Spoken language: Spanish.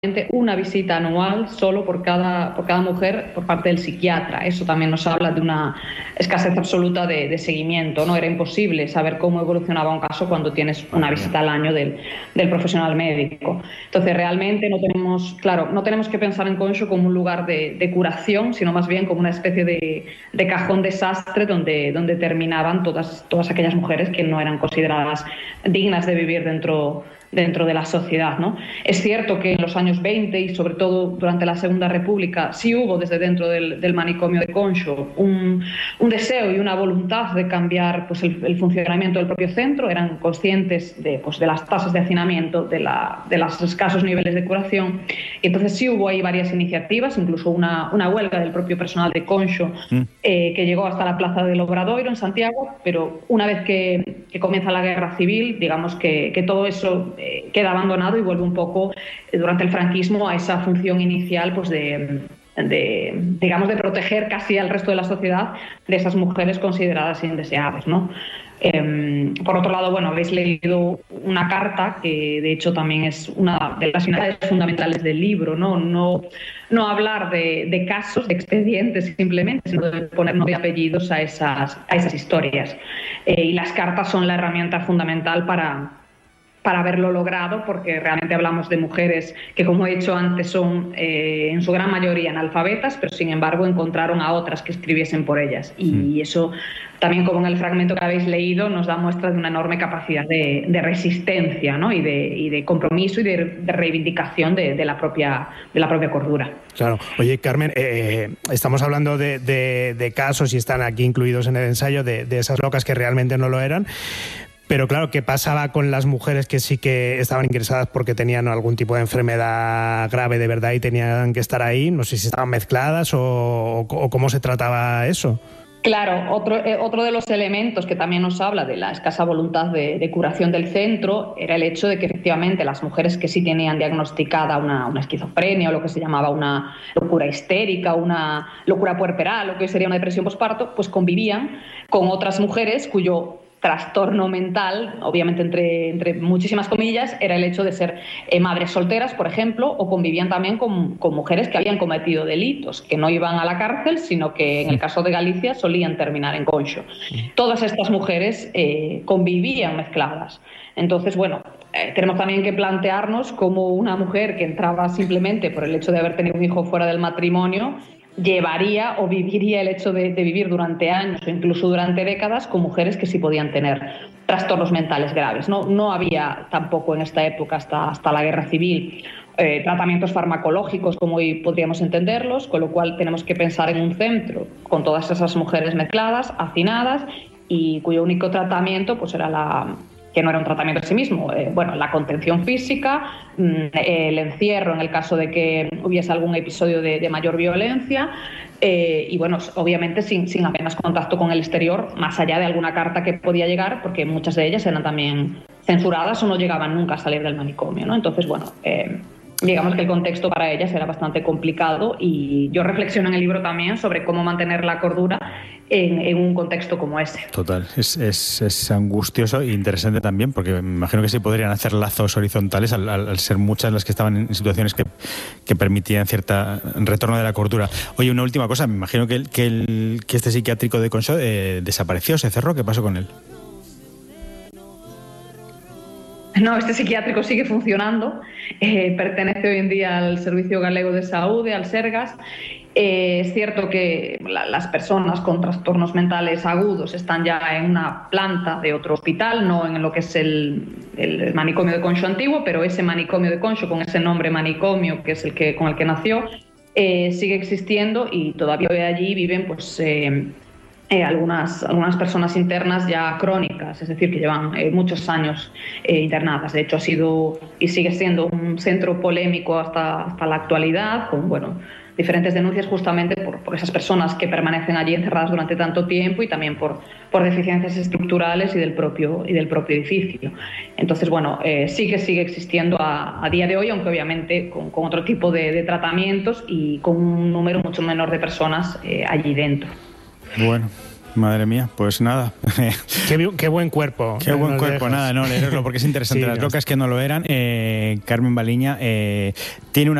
una visita anual solo por cada mujer por parte del psiquiatra. Eso también nos habla de una escasez absoluta de seguimiento, ¿no? Era imposible saber cómo evolucionaba un caso cuando tienes una visita al año del profesional médico. Entonces, realmente no tenemos que pensar en Conxo como un lugar de curación, sino más bien como una especie de cajón desastre donde terminaban todas aquellas mujeres que no eran consideradas dignas de vivir dentro de la sociedad, ¿no? Es cierto que en los años 20 y sobre todo durante la Segunda República sí hubo desde dentro del manicomio de Conxo un deseo y una voluntad de cambiar pues, el funcionamiento del propio centro. Eran conscientes de las tasas de hacinamiento, de los escasos niveles de curación, y entonces sí hubo ahí varias iniciativas, incluso una huelga del propio personal de Conxo que llegó hasta la Plaza del Obradoiro en Santiago, pero una vez que comienza la Guerra Civil, digamos que todo eso queda abandonado y vuelve un poco durante el franquismo a esa función inicial pues de proteger casi al resto de la sociedad de esas mujeres consideradas indeseables, ¿no? Por otro lado, bueno, habéis leído una carta que de hecho también es una de las finalidades fundamentales del libro, no hablar de casos, de expedientes simplemente, sino de poner nombre y apellidos a esas historias. Y las cartas son la herramienta fundamental para haberlo logrado, porque realmente hablamos de mujeres que, como he dicho antes, son en su gran mayoría analfabetas, pero sin embargo encontraron a otras que escribiesen por ellas. Y eso también, como en el fragmento que habéis leído, nos da muestra de una enorme capacidad de resistencia, ¿no? y de compromiso y de reivindicación de la propia cordura. Claro. Oye, Carmen, estamos hablando de casos, y están aquí incluidos en el ensayo, de esas locas que realmente no lo eran. Pero claro, ¿qué pasaba con las mujeres que sí que estaban ingresadas porque tenían algún tipo de enfermedad grave de verdad y tenían que estar ahí? No sé si estaban mezcladas o cómo se trataba eso. Claro, otro de los elementos que también nos habla de la escasa voluntad de curación del centro era el hecho de que efectivamente las mujeres que sí tenían diagnosticada una esquizofrenia o lo que se llamaba una locura histérica, una locura puerperal, lo que sería una depresión posparto, pues convivían con otras mujeres cuyo trastorno mental, obviamente entre muchísimas comillas, era el hecho de ser madres solteras, por ejemplo, o convivían también con mujeres que habían cometido delitos, que no iban a la cárcel, sino que en el caso de Galicia solían terminar en Conxo. Todas estas mujeres convivían mezcladas. Entonces, bueno, tenemos también que plantearnos cómo una mujer que entraba simplemente por el hecho de haber tenido un hijo fuera del matrimonio llevaría o viviría el hecho de vivir durante años o incluso durante décadas con mujeres que sí podían tener trastornos mentales graves. No había tampoco en esta época, hasta la Guerra Civil, tratamientos farmacológicos como hoy podríamos entenderlos, con lo cual tenemos que pensar en un centro con todas esas mujeres mezcladas, hacinadas, y cuyo único tratamiento pues era que no era un tratamiento en sí mismo, la contención física, el encierro en el caso de que hubiese algún episodio de mayor violencia, y bueno, obviamente sin apenas contacto con el exterior, más allá de alguna carta que podía llegar, porque muchas de ellas eran también censuradas o no llegaban nunca a salir del manicomio, ¿no? Entonces, bueno, digamos que el contexto para ellas era bastante complicado, y yo reflexiono en el libro también sobre cómo mantener la cordura en un contexto como ese. Total, es angustioso e interesante también, porque me imagino que se podrían hacer lazos horizontales al ser muchas las que estaban en situaciones que permitían cierta retorno de la cordura. Oye, una última cosa, me imagino que este psiquiátrico de Conxo desapareció, se cerró, ¿qué pasó con él? No, este psiquiátrico sigue funcionando, pertenece hoy en día al Servicio Galego de Saúde, al Sergas. Es cierto que las personas con trastornos mentales agudos están ya en una planta de otro hospital, no en lo que es el manicomio de Conxo antiguo, pero ese manicomio de Conxo, con ese nombre manicomio, que es con el que nació, sigue existiendo, y todavía hoy allí viven pues algunas personas internas ya crónicas, es decir, que llevan muchos años internadas. De hecho, ha sido y sigue siendo un centro polémico hasta la actualidad, con diferentes denuncias justamente por esas personas que permanecen allí encerradas durante tanto tiempo, y también por deficiencias estructurales y del propio edificio. Entonces, sigue existiendo a día de hoy, aunque obviamente con otro tipo de tratamientos y con un número mucho menor de personas allí dentro. Bueno, Madre mía, pues nada. Qué buen cuerpo. Qué buen cuerpo, nada, no leerlo porque es interesante. Sí, Las locas que no lo eran. Carmen Baliña tiene una